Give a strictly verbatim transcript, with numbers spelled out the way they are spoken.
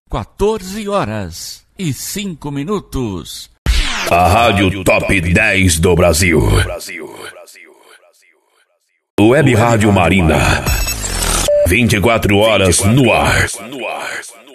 quatorze horas e cinco minutos. A Rádio Top dez do Brasil. Web Rádio Marina. vinte e quatro horas no ar.